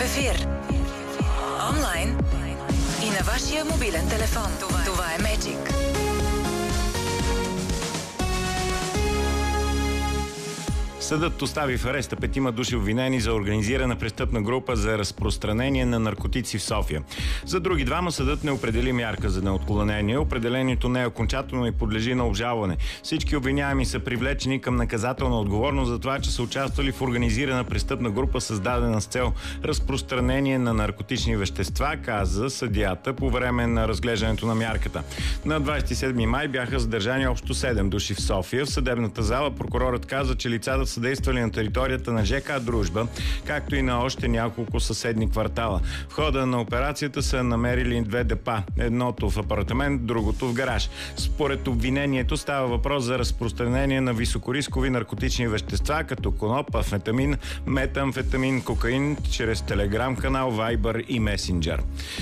ефир. Онлайн и на вашия мобилен телефон. Това е Magic. Съдът остави в ареста 5 души обвинени за организирана престъпна група за разпространение на наркотици в София. За други 2 съдът не определи мярка за неотклонение. Определението не е окончателно и подлежи на обжалване. Всички обвиняеми са привлечени към наказателна отговорност за това, че са участвали в организирана престъпна група, създадена с цел разпространение на наркотични вещества, каза съдията по време на разглеждането на мярката. На 27 май бяха задържани общо 7 души в София. В съдебната зала прокурорът каза, че лицата са действали на територията на ЖК Дружба, както и на още няколко съседни квартала. В хода на операцията са намерили 2 депа. Едното в апартамент, другото в гараж. Според обвинението става въпрос за разпространение на високорискови наркотични вещества, като коноп, амфетамин, метамфетамин, кокаин, чрез телеграм-канал, Viber и Messenger.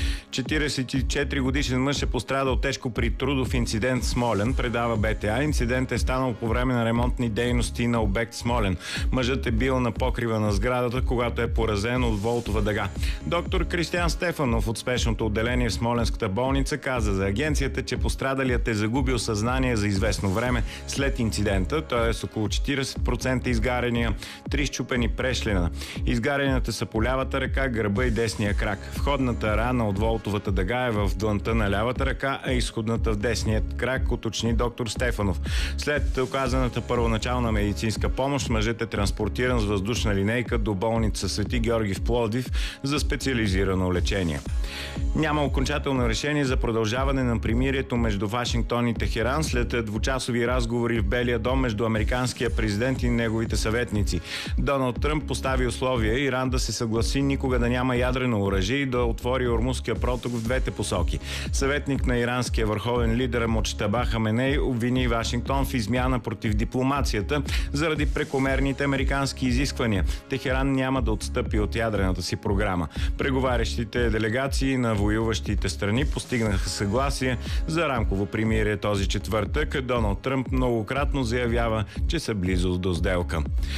44-годишен мъж е пострадал тежко при трудов инцидент в Смолян, предава БТА. Инцидент е станал по време на ремонтни дейности на обект Смолян. Мъжът е бил на покрива на сградата, когато е поразен от волтова дъга. Доктор Кристиан Стефанов от спешното отделение в Смолянската болница каза за агенцията, че пострадалият е загубил съзнание за известно време след инцидента, т.е. около 40% изгарения, 3 счупени прешлена. Изгаренията са по лявата ръка, гърба и десния крак. Входната рана от волтовата дъга е в длънта на лявата ръка, а изходната в десния крак, уточни доктор Стефанов. След оказаната първоначална медицинска помощ, мъжът е транспортиран с въздушна линейка до болница Свети Георги в Пловдив за специализирано лечение. Няма окончателно решение за продължаване на примирието между Вашингтон и Техеран след двучасови разговори в Белия дом между американския президент и неговите съветници. Доналд Тръмп постави условия Иран да се съгласи никога да няма ядрено оръжие и да отвори Ормузския проток в двете посоки. Съветник на иранския върховен лидер Муджтаба Хаменей обвини Вашингтон в измяна против дипломацията заради прекомерните американски изисквания. Техеран няма да отстъпи от ядрената си програма. Преговарящите делегации на воюващите страни постигнаха съгласие за рамково примирие този четвъртък. Доналд Тръмп многократно заявява, че са близо до сделка.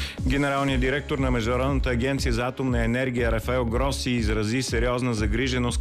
Генералният директор на Международната агенция за атомна енергия Рафаел Гроси изрази сериозна загриженост